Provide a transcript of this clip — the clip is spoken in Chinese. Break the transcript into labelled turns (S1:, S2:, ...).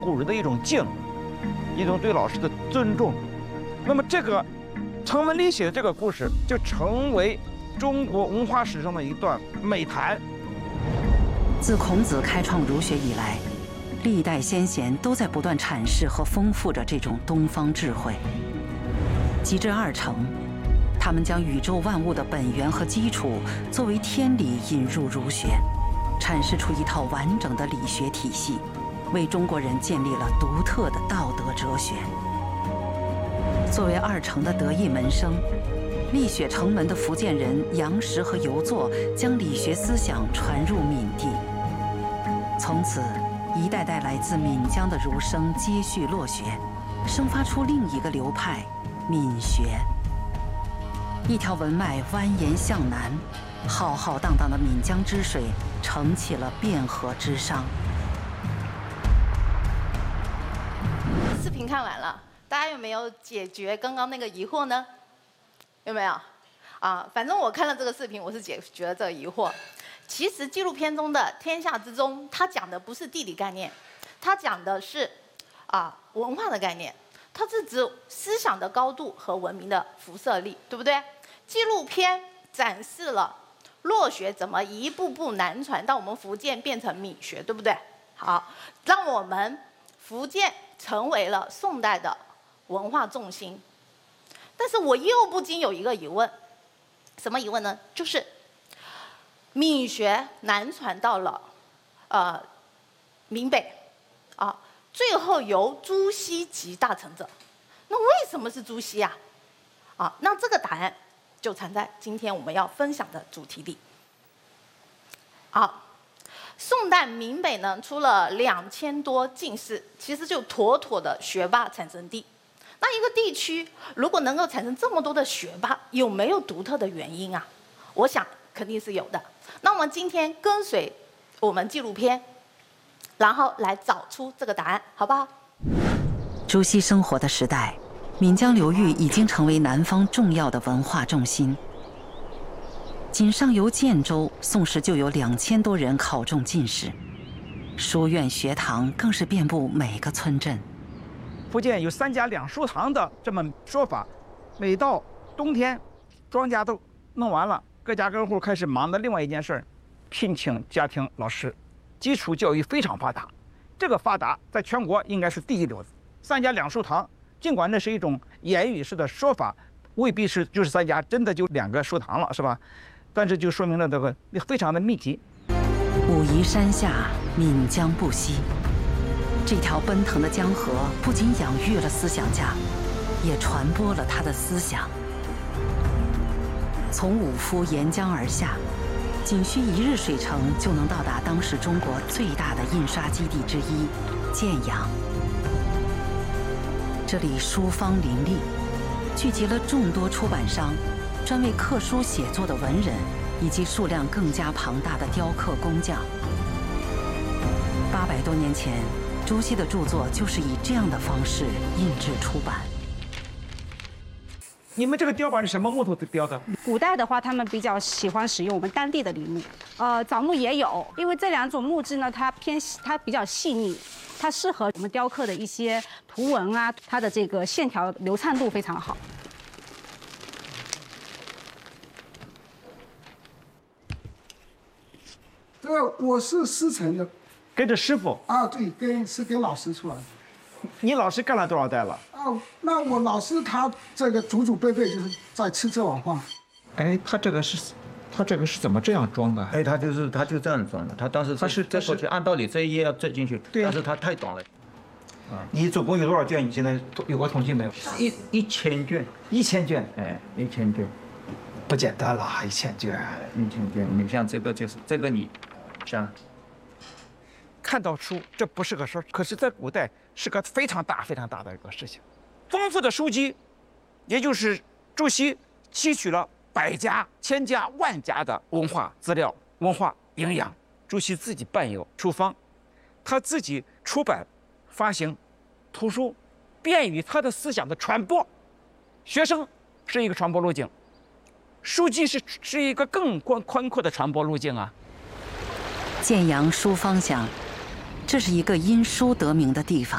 S1: 古人的一种敬，一种对老师的尊重。那么这个程文理写的这个故事，就成为中国文化史上的一段美谈。
S2: 自孔子开创儒学以来，历代先贤都在不断阐释和丰富着这种东方智慧。及至二程，他们将宇宙万物的本源和基础作为天理引入儒学，阐释出一套完整的理学体系，为中国人建立了独特的道德哲学。作为二程的得意门生，力雪城门的福建人杨时和游作将理学思想传入闽地。从此，一代代来自闽江的儒生接续落学，生发出另一个流派——闽学。一条文脉蜿蜒向南，浩浩荡荡的闽江之水撑起了汴河之殇。
S3: 视频看完了，大家有没有解决刚刚那个疑惑呢？有没有？反正我看了这个视频，我是解决了这个疑惑。其实纪录片中的天下之中，它讲的不是地理概念，它讲的是文化的概念，它是指思想的高度和文明的辐射力，对不对？纪录片展示了洛学怎么一步步南传到我们福建变成闽学，对不对？好，让我们福建成为了宋代的文化重心。但是我又不禁有一个疑问，什么疑问呢？就是闽学南传到了闽北，最后由朱熹集大成者。那为什么是朱熹啊？那这个答案就藏在今天我们要分享的主题里。宋代闽北呢出了2000多进士，其实就妥妥的学霸产生地。那一个地区如果能够产生这么多的学霸，有没有独特的原因啊？我想肯定是有的。那我们今天跟随我们纪录片，然后来找出这个答案，好不好？
S2: 朱熹生活的时代，闽江流域已经成为南方重要的文化重心。仅上游建州，宋时就有2000多人考中进士，书院学堂更是遍布每个村镇。
S1: 福建有3家2书堂的这么说法，每到冬天，庄稼都弄完了，各家各户开始忙的另外一件事儿，聘请家庭老师，基础教育非常发达。这个发达在全国应该是第一流的。3家2书堂，尽管那是一种言语式的说法，未必是就是3家真的就2个书堂了，是吧？但是就说明了这个非常的密集。
S2: 武夷山下，闽江不息。这条奔腾的江河不仅养育了思想家，也传播了他的思想。从武夫沿江而下，仅需1日水程就能到达当时中国最大的印刷基地之一——建阳。这里书坊林立，聚集了众多出版商、专为刻书写作的文人，以及数量更加庞大的雕刻工匠。800多年前，朱熹的著作就是以这样的方式印制出版。
S1: 你们这个雕版是什么木头雕的？
S4: 古代的话，他们比较喜欢使用我们当地的梨木，枣木也有，因为这2种木质呢，它比较细腻，它适合我们雕刻的一些图文啊，它的这个线条流畅度非常好。
S5: 这个我是师承的，
S1: 跟着师傅
S5: 对，跟老师出来的。
S1: 你老师干了多少代了？
S5: 那我老师他这个祖祖辈辈就是在吃这碗饭。
S6: 哎，他这个是怎么这样装的？
S7: 哎，他就这样装的。他当时这过去按道理这一页要坠进去，但是他太短了。
S1: 你总共有多少卷？你现在有过统计没有
S7: ？1000卷。
S1: 1000卷，
S7: 哎，1000卷，
S6: 不简单了，1000卷。
S7: 1000卷，你像这个就是这个你，像。
S1: 看到书，这不是个事儿，可是在古代是个非常大的一个事情。丰富的书籍，也就是朱熹吸取了100家、1000家、10000家的文化资料、文化营养。朱熹自己办有书坊，他自己出版、发行图书，便于他的思想的传播。学生是一个传播路径，书籍是一个更宽阔的传播路径啊。
S2: 建阳书坊乡，这是一个因书得名的地方。